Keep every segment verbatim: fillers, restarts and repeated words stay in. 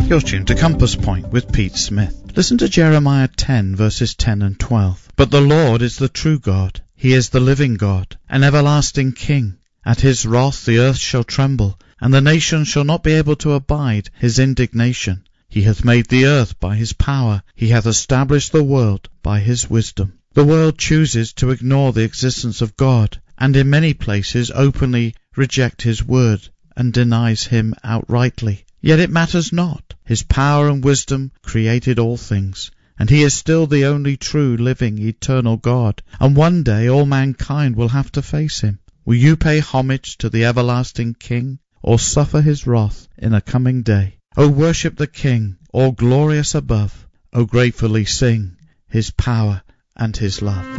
You're tuned to Compass Point with Pete Smith. Listen to Jeremiah ten, verses ten and twelve. But the Lord is the true God. He is the living God, an everlasting King. At his wrath the earth shall tremble, and the nations shall not be able to abide his indignation. He hath made the earth by his power. He hath established the world by his wisdom. The world chooses to ignore the existence of God, and in many places openly reject his word and denies him outrightly. Yet it matters not. His power and wisdom created all things, and he is still the only true, living, eternal God, and one day all mankind will have to face him. Will you pay homage to the everlasting King, or suffer his wrath in a coming day? O worship the King, all glorious above. O gratefully sing his power and his love.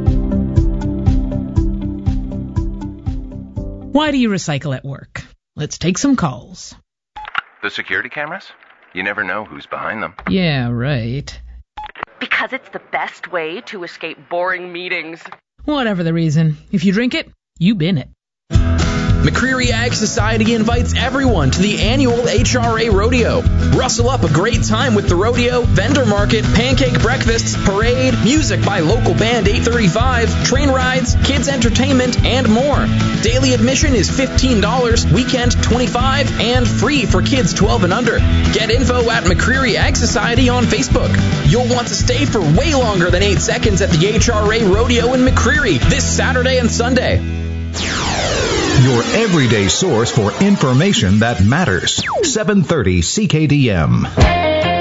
Why do you recycle at work? Let's take some calls. The security cameras? You never know who's behind them. Yeah, right. Because it's the best way to escape boring meetings. Whatever the reason, if you drink it, you bin it. McCreary Ag Society invites everyone to the annual H R A Rodeo. Rustle up a great time with the rodeo, vendor market, pancake breakfasts, parade, music by local band eight thirty-five, train rides, kids entertainment, and more. Daily admission is fifteen dollars, weekend twenty-five dollars, and free for kids twelve and under. Get info at McCreary Ag Society on Facebook. You'll want to stay for way longer than eight seconds at the H R A Rodeo in McCreary this Saturday and Sunday. Your everyday source for information that matters. seven thirty C K D M.